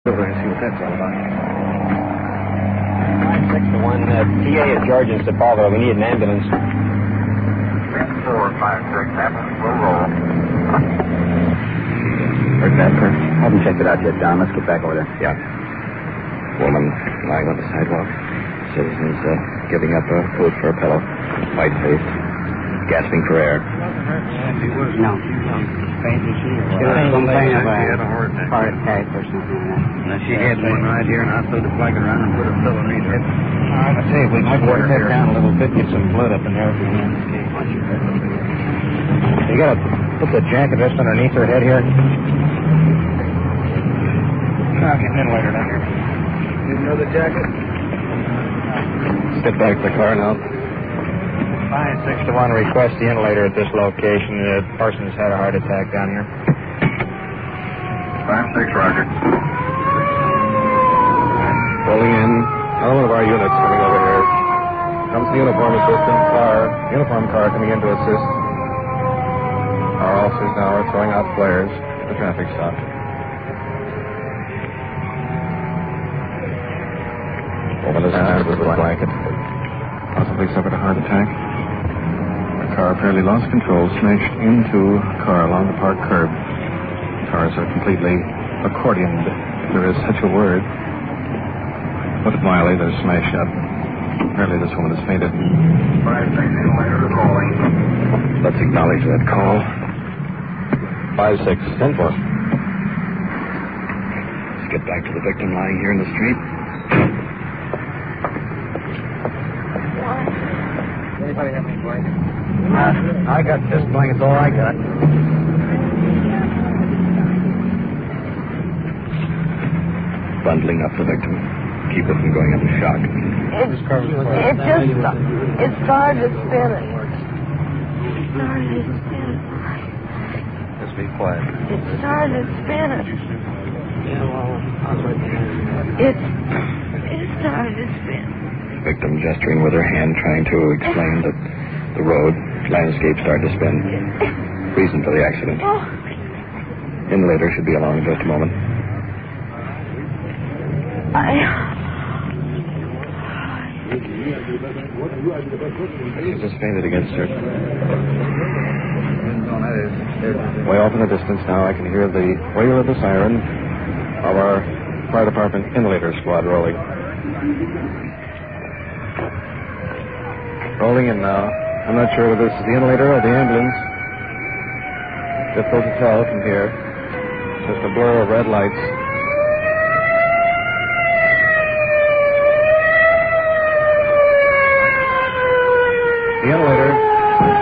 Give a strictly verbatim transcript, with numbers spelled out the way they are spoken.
Over and see what that's all about. Five, six to one. Uh, T A at Georgia and Sepulveda. We need an ambulance. Four, five, six, ambulance. We'll roll. Heard that, Kurt? Haven't checked it out yet, Don. Let's get back over there. Yeah. Woman lying on the sidewalk. Citizens uh, giving up a food for a pillow. White-faced. Gasping for air. No. Fainted she or what? She was complaining of a heart attack or something like that. Now, she had one right here, and I threw the blanket around and put a pillow in her. All right, let's see if we might work that down a little bit, get some blood up in there. You got to put the jacket just underneath her head here. I'll get an ventilator down here. You know the jacket? Step back to the car now. Five, six to one, request the inlator at this location. The person's had a heart attack down here. Five, six, Roger. Rolling in. Another one of our units coming over here. Comes the uniform assistant car, uniform car coming in to assist. Our officers now are throwing out flares at the traffic stop. Woman is handled with a blanket. Possibly suffered a heart attack. The car apparently lost control, smashed into a car along the park curb. Cars are completely accordioned, if there is such a word. Put it mildly, they're smashed up. Apparently this woman has fainted. Five, six, inlator calling. Let's acknowledge that call. Five, six, ten four. Let's get back to the victim lying here in the street. Anybody have any blankets? Uh, I got this blanket's all I got. Bundling up the victim. Keep it from going into shock. It, it just, it started to spin it. It started to spin it. Just be quiet. It started to spin it. It, it started to spin. Victim gesturing with her hand, trying to explain that the road, landscape started to spin. Reason for the accident. Oh. Inlator should be along in just a moment. I... She's just fainted against her. Way off in the distance now, I can hear the wail of the siren of our fire department inlator squad rolling. Rolling in now. I'm not sure whether this is the inlator or the ambulance. Difficult to tell from here. Just a blur of red lights. The inlator